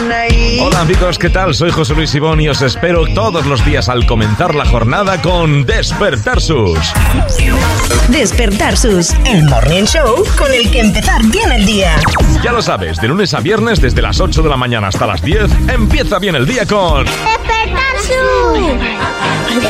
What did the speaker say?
Hola amigos, ¿qué tal? Soy José Luis Ibón y os espero todos los días al comenzar la jornada con Despertar Sus. Despertar Sus, el morning show con el que empezar bien el día. Ya lo sabes, de lunes a viernes desde las 8 de la mañana hasta las 10, empieza bien el día con... ¡Despertar Sus!